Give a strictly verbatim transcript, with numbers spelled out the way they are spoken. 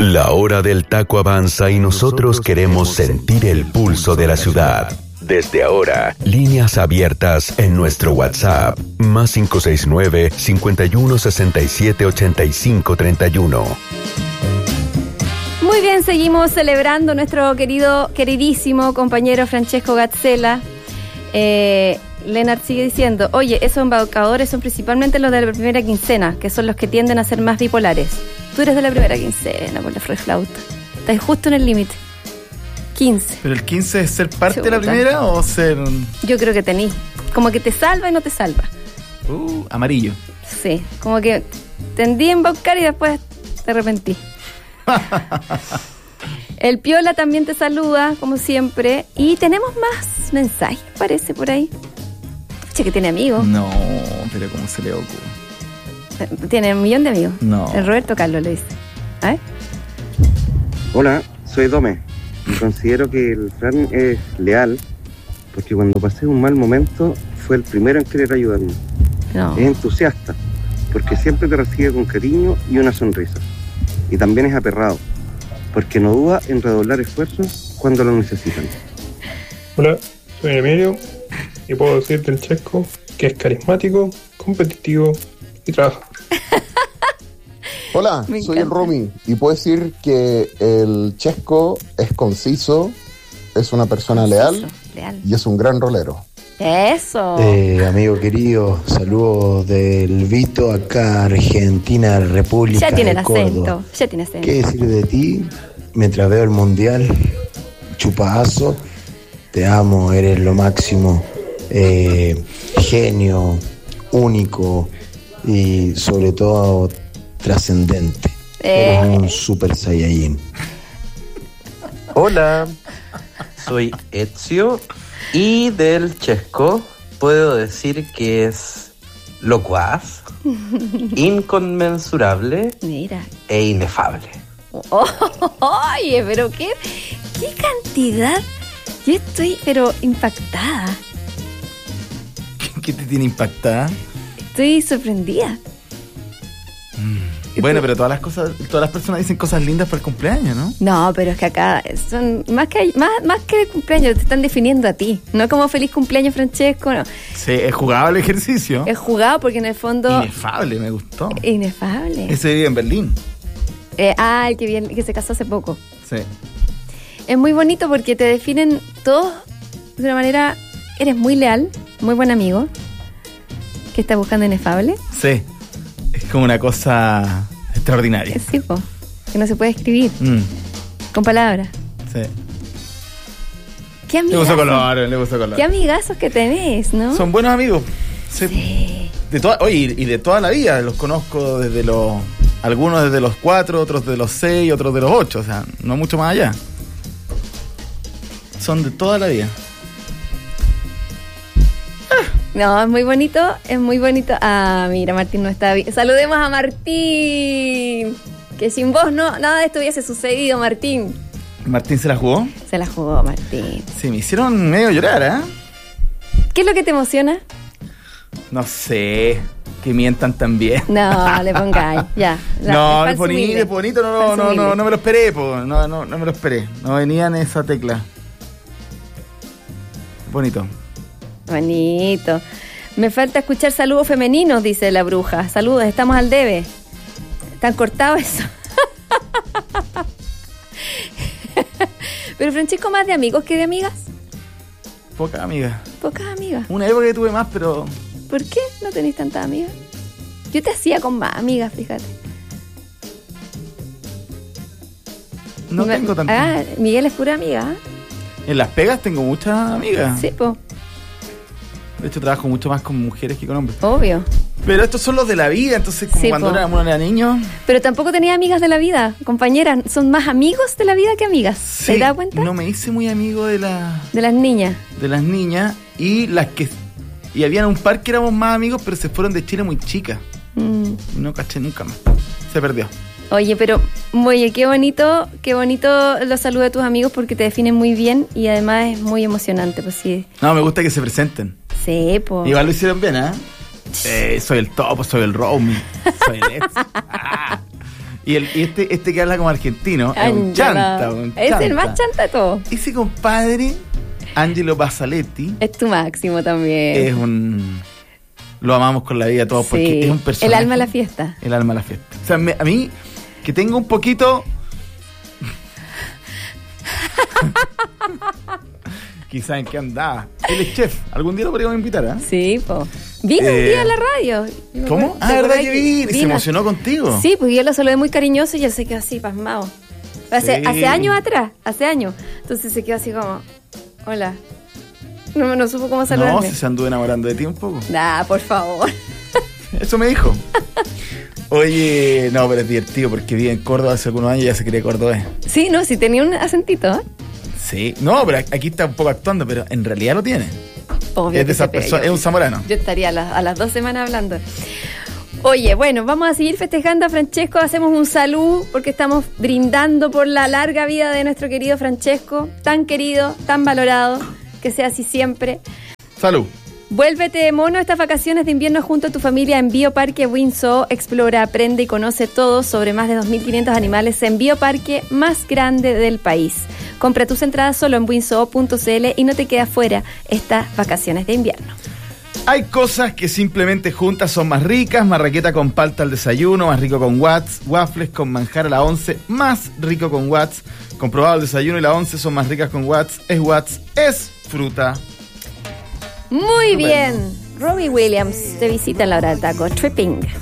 La hora del taco avanza y nosotros queremos sentir el pulso de la ciudad. Desde ahora, líneas abiertas en nuestro WhatsApp, más cinco seis nueve, cinco uno, seis siete, ocho cinco tres uno. Muy bien, seguimos celebrando nuestro querido, queridísimo compañero Francesco Gazzella. Eh, Lennart sigue diciendo, oye, esos embaucadores son principalmente los de la primera quincena, que son los que tienden a ser más bipolares. Tú eres de la primera quincena por la flauta. Estás justo en el límite. quince. ¿Pero el quince es ser parte Chuta. de la primera o ser...? Yo creo que tení. Como que te salva y no te salva. Uh, amarillo. Sí, como que tendí a embaucar y después te arrepentí. El Piola también te saluda, como siempre. Y tenemos más mensajes, parece, por ahí. Che, que tiene amigos. No, pero ¿cómo se le ocurre? Tiene un millón de amigos. No. El Roberto Carlos le dice. A ver. Hola, soy Dome. Y considero que el Fran es leal porque cuando pasé un mal momento fue el primero en querer ayudarme. No. Es entusiasta porque siempre te recibe con cariño y una sonrisa. Y también es aperrado porque no duda en redoblar esfuerzos cuando lo necesitan. Hola, soy Emilio y puedo decir del Chesco que es carismático, competitivo y trabaja. Hola, Me soy encanta. el Romy y puedo decir que el Chesco es conciso, es una persona leal Leal. y es un gran rolero. Eso. Eh, amigo querido, saludos del Vito, acá Argentina, República Ya tiene el de Córdoba. acento. Ya tiene acento. ¿Qué decir de ti? Mientras veo el mundial, chupazo, te amo, eres lo máximo, eh, genio, único y sobre todo trascendente. Eh. Eres un super saiyajin. Hola, soy Ezio y del Chesco puedo decir que es locuaz, inconmensurable Mira. e inefable. Oh, oye, pero qué, qué cantidad. Yo estoy, pero impactada. ¿Qué te tiene impactada? Estoy sorprendida. Bueno, pero todas las cosas, todas las personas dicen cosas lindas para el cumpleaños, ¿no? No, pero es que acá son más que más, más que de cumpleaños, te están definiendo a ti. No como feliz cumpleaños, Francesco, no. Sí, es jugado el ejercicio. Es jugado porque en el fondo Inefable, me gustó. inefable. Ese vive en Berlín. Eh, ah, el que, bien, que se casó hace poco. Sí. Es muy bonito porque te definen todos de una manera. Eres muy leal, muy buen amigo. Que está buscando inefable. Sí. Es como una cosa extraordinaria. Sí, po, que no se puede escribir Mm, con palabras. sí. Qué Le amigazos. puso color, le puso color. Qué amigazos que tenés, ¿no? Son buenos amigos. Sí. Sí. De toda, oye, y de toda la vida. Los conozco desde los... Algunos desde los cuatro, otros de los seis, otros de los ocho. O sea, no mucho más allá. Son de toda la vida. No, es muy bonito, es muy bonito. Ah, mira, Martín no está bien. Saludemos a Martín. Que sin vos no, nada de esto hubiese sucedido, Martín. ¿Martín se la jugó? Se la jugó, Martín. Sí, me hicieron medio llorar, ¿eh? ¿Qué es lo que te emociona? No sé, que mientan también. No, le pongáis, ya. La- No, el es falso bonito, humilde. es bonito, no, no, Falso no, no, humilde. no me lo esperé, po. No, no, no me lo esperé. No venía en esa tecla. Bonito. Bonito. Me falta escuchar saludos femeninos, dice la bruja. Saludos, estamos al debe. ¿Están cortados eso? Pero Francesco, ¿más de amigos que de amigas? Poca amiga. Pocas amigas. Una época que tuve más, pero ¿Por qué no tenéis tantas amigas? Yo te hacía con más amigas, fíjate. no Me- tengo tanto. Ah, Miguel es pura amiga, ¿eh? En Las Pegas tengo muchas amigas. Sí, po, De hecho, trabajo mucho más con mujeres que con hombres. obvio. Pero estos son los de la vida, entonces como Sí, cuando po. era, uno era niño. Pero tampoco tenía amigas de la vida, compañeras. Son más amigos de la vida que amigas. Sí, ¿Te das cuenta? no me hice muy amigo de, la, De las niñas. de las niñas y las que... Y había un par que éramos más amigos, pero se fueron de Chile muy chicas. Mm. Y no caché nunca más. Se perdió. Oye, pero, oye, qué bonito, qué bonito los saludos de tus amigos porque te definen muy bien y además es muy emocionante, pues sí. No, me gusta que se presenten. Sí, po. Igual lo hicieron bien, ¿eh? Eh, soy el topo, soy el roaming, soy el ex. Ah. Y, el, y este, este que habla como argentino es un Ángela. chanta, un Es chanta. el más chanta de todos. Ese compadre, Angelo Basaletti, Es tu máximo también. es un... Lo amamos con la vida todos Sí, porque es un personaje. el alma de la fiesta. El alma de la fiesta. O sea, me- a mí, que tengo un poquito... Quizá en qué andaba. Él es chef. Algún día lo podríamos invitar, ¿eh? Sí, po. Vino un Eh, día a la radio. Yo me ¿Cómo? acuerdo- Ah, ¿te ¿verdad acordás que vi? ¿Se vino? emocionó contigo? Sí, pues yo lo saludé muy cariñoso y él se quedó así, pasmado. Hace, Sí. hace años atrás, hace años. Entonces se quedó así como, hola. No, no supo cómo No, saludarme. si se anduvo enamorando de ti un poco. Nah, por favor. Eso me dijo. Oye, no, pero es divertido porque vive en Córdoba hace algunos años y ya se cree cordobés. Sí, no, sí tenía un acentito, ¿eh? Sí. No, pero aquí está un poco actuando, pero en realidad lo tiene. Obvio Es de que esas se pega. personas, es un zamorano. Yo estaría a las, a las dos semanas hablando. Oye, bueno, vamos a seguir festejando a Francesco. Hacemos un salud porque estamos brindando por la larga vida de nuestro querido Francesco. Tan querido, tan valorado. Que sea así siempre. Salud. Vuélvete mono estas vacaciones de invierno junto a tu familia en Bioparque Windsor. Explora, aprende y conoce todo sobre más de dos mil quinientos animales en Bioparque más grande del país. Compra tus entradas solo en windsor punto c l y no te quedas fuera estas vacaciones de invierno. Hay cosas que simplemente juntas son más ricas. Marraqueta con palta al desayuno, más rico con Watts. Waffles con manjar a la once, más rico con Watts. Comprobado, el desayuno y la once son más ricas con Watts. Es Watts, es fruta. Muy bien. Robbie Williams te visita en la hora del taco. Tripping.